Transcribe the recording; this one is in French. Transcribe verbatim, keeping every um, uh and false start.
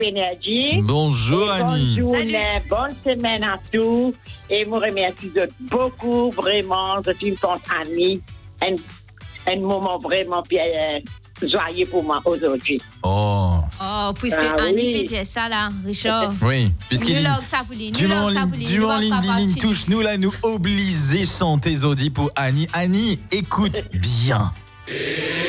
Energy. Bonjour Et Annie. Bonne journée, bonne semaine à tous. Et je vous remercie de beaucoup, vraiment. Je suis une pense Annie. Un, un moment vraiment euh, joyeux pour moi aujourd'hui. Oh. Oh, puisque Ah, Annie oui. peut dire ça là, Richard. Oui, puisqu'il Nous dit. log ça pour lui, Du nous moment log ça pour lui, du nous moment log ligne ça ligne pour ligne lui. touche nous là nous obliger chanter Zodi pour Annie. Annie, écoute bien.